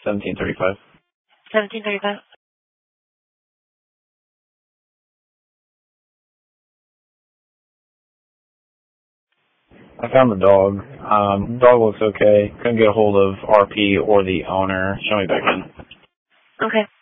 1735. 1735. I found the dog. Dog looks okay. Couldn't get a hold of RP or the owner. Show me back in. Okay.